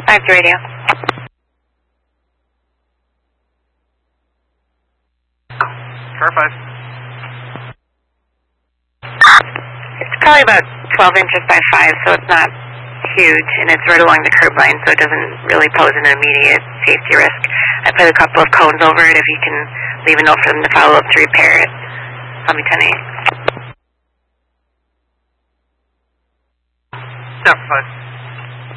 I have the radio. Car 5. It's probably about 12 inches by 5, so it's not huge, and it's right along the curb line, so it doesn't really pose an immediate safety risk. I put a couple of cones over it. If you can leave a note for them to follow up to repair it. I'll be 10-8. Step 5.